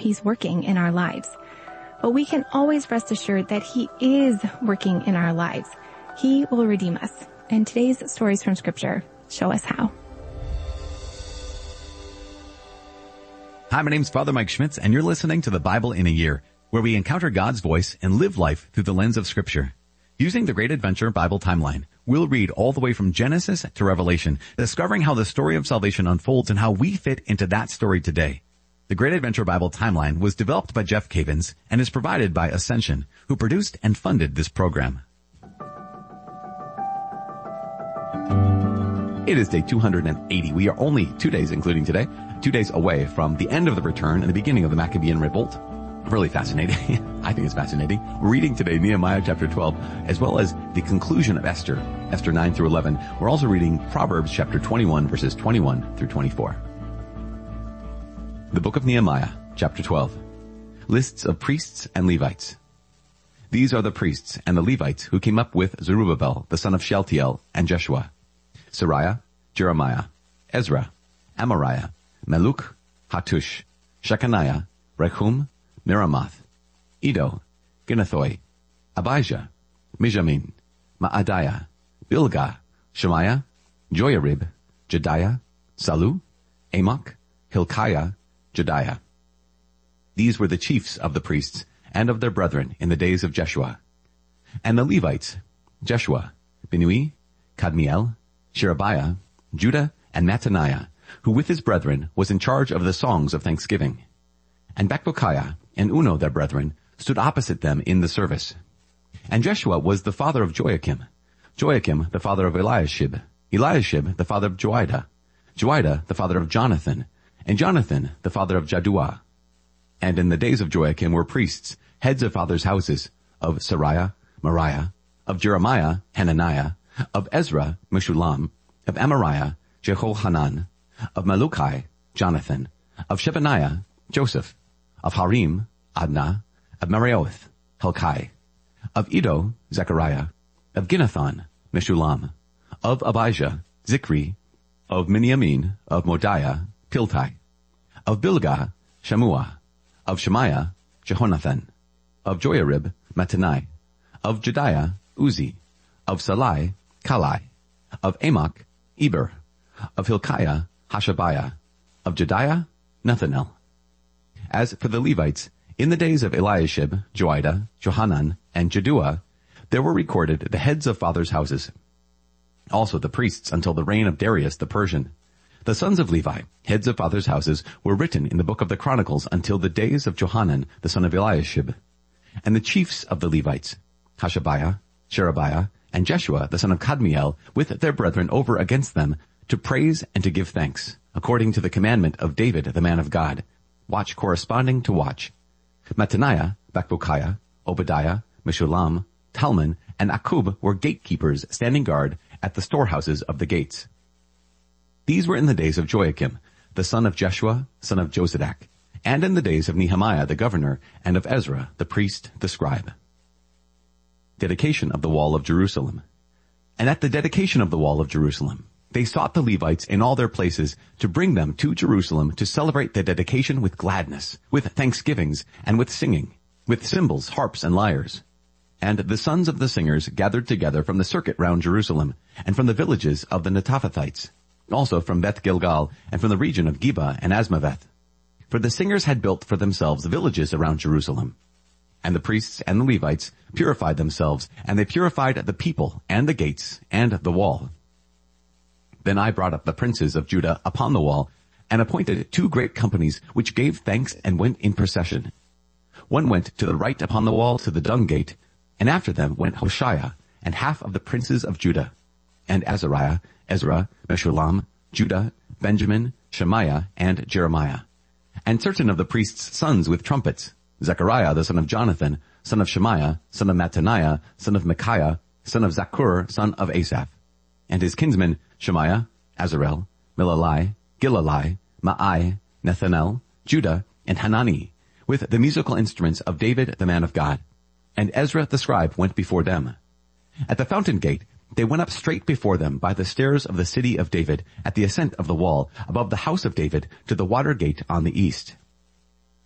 he's working in our lives. But we can always rest assured that he is working in our lives. He will redeem us. And today's stories from Scripture show us how. Hi, my name's Father Mike Schmitz, and you're listening to the Bible in a Year, where we encounter God's voice and live life through the lens of Scripture. Using the Great Adventure Bible Timeline, we'll read all the way from Genesis to Revelation, discovering how the story of salvation unfolds and how we fit into that story today. The Great Adventure Bible Timeline was developed by Jeff Cavins and is provided by Ascension, who produced and funded this program. It is day 280. We are only 2 days, including today, 2 days away from the end of the return and the beginning of the Maccabean revolt. Really fascinating. I think it's fascinating. We're reading today Nehemiah chapter 12, as well as the conclusion of Esther, Esther 9 through 11. We're also reading Proverbs chapter 21, verses 21 through 24. The book of Nehemiah, chapter 12. Lists of priests and Levites. These are the priests and the Levites who came up with Zerubbabel, the son of Shealtiel, and Jeshua: Sariah, Jeremiah, Ezra, Amariah, Meluk, Hattush, Shechaniah, Rechum, Miramoth, Iddo, Ginnathoi, Abijah, Mijamin, Maadiah, Bilgah, Shemaiah, Joyarib, Jediah, Salu, Amok, Hilkiah, Jediah. These were the chiefs of the priests and of their brethren in the days of Jeshua. And the Levites: Jeshua, Binui, Kadmiel, Sherebiah, Judah, and Mattaniah, who with his brethren was in charge of the songs of thanksgiving. And Bakbukiah and Uno their brethren stood opposite them in the service. And Jeshua was the father of Joachim, Joachim the father of Eliashib, Eliashib the father of Joiada, Joiada the father of Jonathan, and Jonathan the father of Jaddua. And in the days of Joachim were priests, heads of fathers' houses, of Sariah, Moriah, of Jeremiah, Hananiah, of Ezra, Meshullam, of Amariah, Jehohanan, of Malukai, Jonathan, of Shebaniah, Joseph, of Harim, Adnah, of Marioth, Helkai, of Iddo, Zechariah, of Ginnathon, Meshullam, of Abijah, Zikri, of Miniamin, of Modiah, Piltai, of Bilgah, Shammua, of Shemaiah, Jehonathan, of Joyarib, Mattanai, of Jediah, Uzi, of Salai, Kalai, of Amok, Eber, of Hilkiah, Hashabiah, of Jediah, Nethanel. As for the Levites, in the days of Eliashib, Joiada, Johanan, and Jaddua, there were recorded the heads of fathers' houses. Also the priests until the reign of Darius the Persian. The sons of Levi, heads of fathers' houses, were written in the book of the Chronicles until the days of Johanan, the son of Eliashib. And the chiefs of the Levites, Hashabiah, Sherebiah, and Jeshua, the son of Kadmiel, with their brethren over against them, to praise and to give thanks, according to the commandment of David, the man of God, watch corresponding to watch. Mattaniah, Bakbukiah, Obadiah, Meshullam, Talmon, and Akub were gatekeepers standing guard at the storehouses of the gates. These were in the days of Joachim, the son of Jeshua, son of Josadak, and in the days of Nehemiah the governor, and of Ezra the priest, the scribe. Dedication of the wall of Jerusalem. And at the dedication of the wall of Jerusalem, they sought the Levites in all their places to bring them to Jerusalem to celebrate the dedication with gladness, with thanksgivings, and with singing, with cymbals, harps, and lyres. And the sons of the singers gathered together from the circuit round Jerusalem, and from the villages of the Netophathites, also from Beth Gilgal, and from the region of Geba and Asmaveth. For the singers had built for themselves villages around Jerusalem. And the priests and the Levites purified themselves, and they purified the people, and the gates, and the wall. Then I brought up the princes of Judah upon the wall, and appointed 2 great companies, which gave thanks and went in procession. One went to the right upon the wall to the dung gate, and after them went Hoshea, and half of the princes of Judah, and Azariah, Ezra, Meshullam, Judah, Benjamin, Shemaiah, and Jeremiah, and certain of the priests' sons with trumpets, Zechariah the son of Jonathan, son of Shemaiah, son of Mattaniah, son of Micaiah, son of Zaccur, son of Asaph, and his kinsmen Shemaiah, Azarel, Milalai, Gilalai, Maai, Nethanel, Judah, and Hanani, with the musical instruments of David the man of God. And Ezra the scribe went before them. At the fountain gate they went up straight before them by the stairs of the city of David, at the ascent of the wall, above the house of David, to the water gate on the east.